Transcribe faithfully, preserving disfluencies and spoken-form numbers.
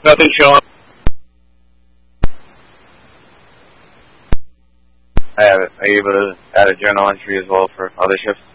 Nothing showing. I have it. Are you able to add a journal entry as well for other shifts?